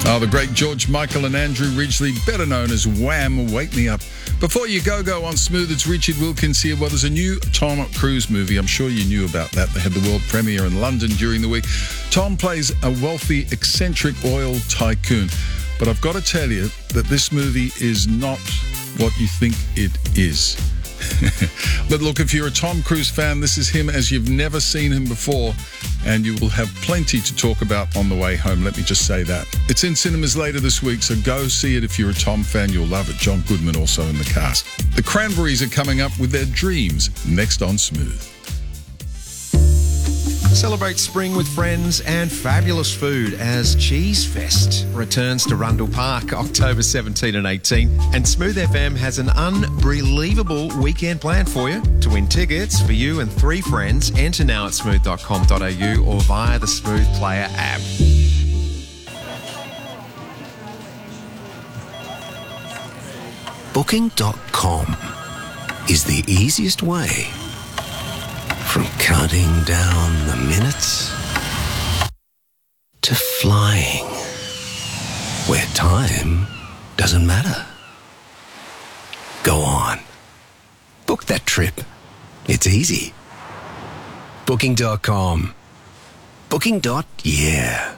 Oh, the great George Michael and Andrew Ridgeley, better known as Wham! Wake Me Up. Before you go on Smooth, it's Richard Wilkins here. Well, there's a new Tom Cruise movie. I'm sure you knew about that. They had the world premiere in London during the week. Tom plays a wealthy, eccentric oil tycoon. But I've got to tell you that this movie is not what you think it is. But look, if you're a Tom Cruise fan, this is him as you've never seen him before, and you will have plenty to talk about on the way home. Let me just say that. It's in cinemas later this week, so go see it if you're a Tom fan. You'll love it. John Goodman also in the cast. The Cranberries are coming up with their Dreams next on Smooth. Celebrate spring with friends and fabulous food as Cheese Fest returns to Rundle Park October 17 and 18. And Smooth FM has an unbelievable weekend planned for you. To win tickets for you and 3 friends, enter now at smooth.com.au or via the Smooth Player app. Booking.com is the easiest way from counting down the minutes to flying where time doesn't matter. Go on. Book that trip. It's easy. Booking.com. Booking.yeah.